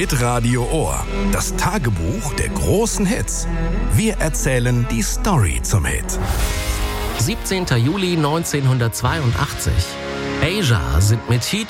Hitradio Ohr. Das Tagebuch der großen Hits. Wir erzählen die Story zum Hit. 17. Juli 1982. Asia sind mit Heat